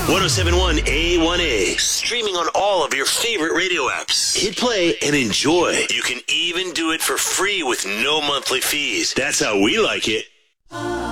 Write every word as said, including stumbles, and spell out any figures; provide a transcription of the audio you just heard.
ten seventy-one A one A. Streaming on all of your favorite radio apps. Hit play and enjoy. You can even do it for free with no monthly fees. That's how we like it.